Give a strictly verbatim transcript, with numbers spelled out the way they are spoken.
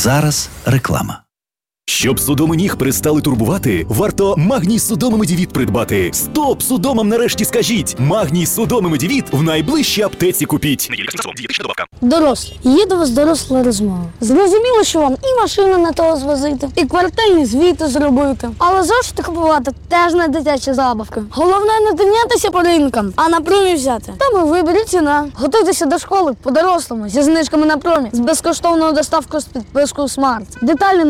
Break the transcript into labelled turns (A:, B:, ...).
A: зараз реклама.
B: Щоб судоми ніг перестали турбувати, варто Магній Судоми Медівіт придбати. Стоп! Судомам нарешті скажіть! Магній Судоми Медівіт в найближчій аптеці купіть.
C: Дорослі. Є до вас доросла розмова. Зрозуміло, що вам і машину не того звозити, і квартальні звіти зробити. Але зошити купувати теж не дитячі забавки. Головне не тинятися по ринкам, а на промі взяти. Там і виберіть ціна. Готуйтеся до школи по-дорослому, зі знижками на промі, з безкоштовною доставкою з підпискою Смарт. Деталі на